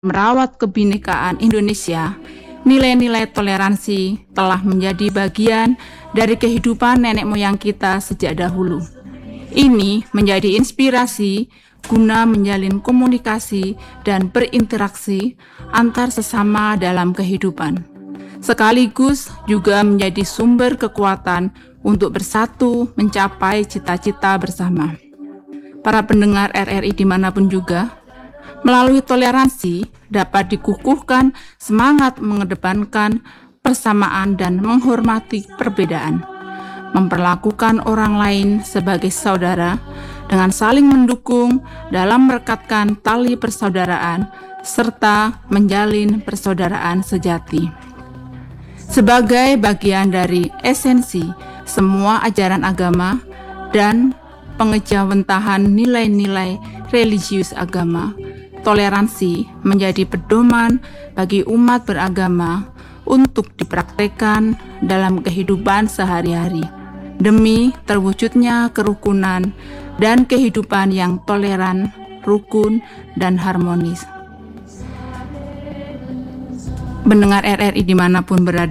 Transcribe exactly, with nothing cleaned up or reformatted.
merawat kebinekaan Indonesia, nilai-nilai toleransi telah menjadi bagian dari kehidupan nenek moyang kita sejak dahulu. Ini menjadi inspirasi guna menjalin komunikasi dan berinteraksi antar sesama dalam kehidupan, sekaligus juga menjadi sumber kekuatan untuk bersatu mencapai cita-cita bersama. Para pendengar R R I dimanapun juga, melalui toleransi dapat dikukuhkan semangat mengedepankan persamaan dan menghormati perbedaan, memperlakukan orang lain sebagai saudara dengan saling mendukung dalam merekatkan tali persaudaraan serta menjalin persaudaraan sejati. Sebagai bagian dari esensi semua ajaran agama dan pengejawentahan nilai-nilai religius agama, toleransi menjadi pedoman bagi umat beragama untuk dipraktekkan dalam kehidupan sehari-hari, demi terwujudnya kerukunan dan kehidupan yang toleran, rukun, dan harmonis. Mendengar R R I dimanapun berada,